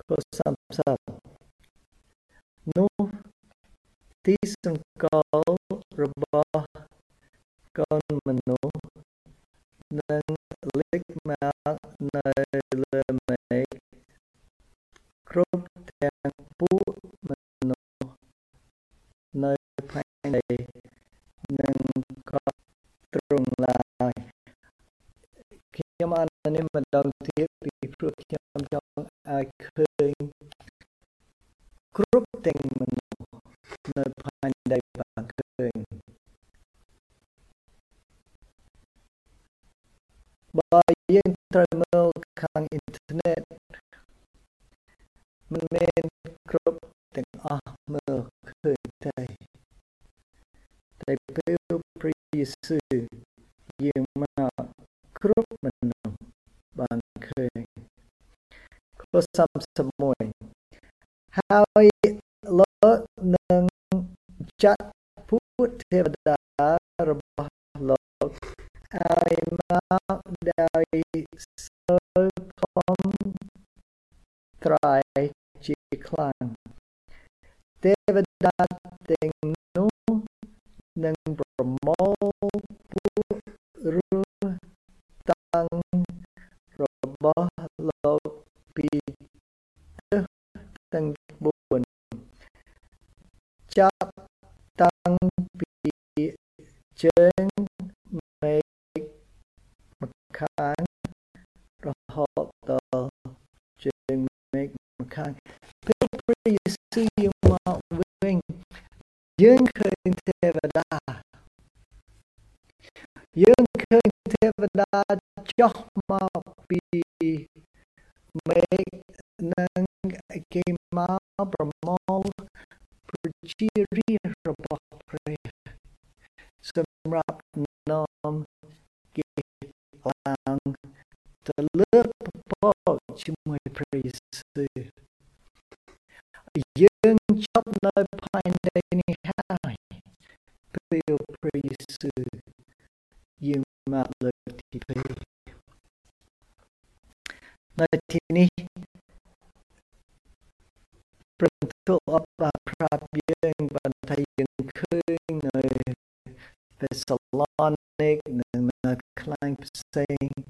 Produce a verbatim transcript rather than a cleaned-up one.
ข้อสามสิบនោះទីសង្កលរបស់កូនមនុស្សនឹងលេចមកនៅលើមេឃគ្រប់ទាំងពួកមនុស្សនៅផែនដីនឹងកត់ទ្រង់ឡើយខ្ញុំអាននេះម្ដងទៀតពីព្រោះខ្ញុំចង់ឲ្យឃើញគ្រប់ទាំងមនុស្សនៅផែនដីបានឃើញបើយើងត្រូវមើលខាងអ៊ីនធឺណិតមិនមែនគ្រប់ទាំងអស់មើលឃើញទេតែពេលព្រះយេស៊ូវយាងមកគ្រប់មនុស្សបានឃើញខសាមសិបមួយហើយលោកនឹងចាត់ពួកទេវតារបស់លោកឲ្យមកដោយសូរធំត្រៃជាខ្លាំងទេវតាទាំងនោះនឹងប្រមូលពួករស់តាំងរបស់លោកពីទាំងបួនចាប់តាំងពីជើងមេឃម្ខាងរហូតដល់ជើងមេឃម្ខាងពេលព្រះយេស៊ូវយាងមកវិញយើងឃើញទេវតាយើងឃើញទេវតាចុះមកពីមេឃនិងគេមកប្រមូលប្រជារាស្ត្ររបស់ព្រះសម្រាប់នាំគេឡើងទៅលើកពពកជាមួយព្រះយេស៊ូវយើងចប់នៅផែនដីនេះហើយពេលព្រះយេស៊ូវយាងមកលើកទីពីរនៅទីនេះព្រះទូលអបប្រាប់យើងបានថាយើងឃើញនៅ Thessalonik និងនៅខ្លាំងផ្សេង